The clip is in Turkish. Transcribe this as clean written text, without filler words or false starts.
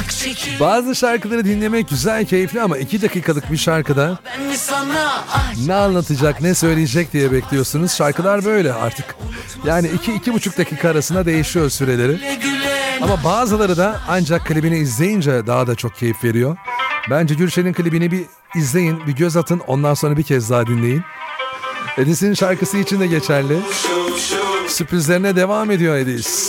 Bazı şarkıları dinlemek güzel, keyifli ama 2 dakikalık bir şarkıda ne anlatacak, ne söyleyecek diye bekliyorsunuz. Şarkılar böyle artık. Yani 2-2,5 dakika arasında değişiyor süreleri. Ama bazıları da ancak klibini izleyince daha da çok keyif veriyor. Bence Gülşen'in klibini bir izleyin, bir göz atın, ondan sonra bir kez daha dinleyin. Edis'in şarkısı için de geçerli. Sürprizlerine devam ediyor Edis.